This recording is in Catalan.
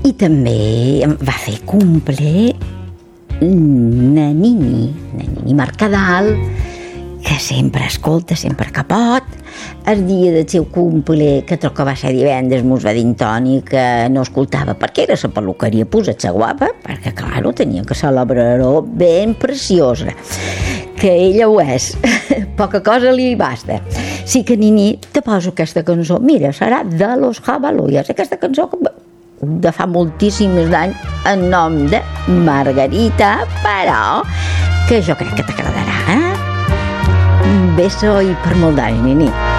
I també em va fer cumple na Nini Mercadal, que sempre escolta, sempre que pot. El dia del seu cumple, que troc que va ser divendres, mos va dir en Toni que no escoltava perquè era la peluqueria posat-se guapa, perquè, clar, tenia que celebrar-ho ben preciosa, que ella ho és. Poca cosa li basta. Sí que, Nini, te poso aquesta cançó. Mira, serà de Los Jabaluyas. Aquesta cançó de fa moltíssims d'anys en nom de Margarita, però que jo crec que t'agradarà, eh? Un beso i per molt d'any, Nini.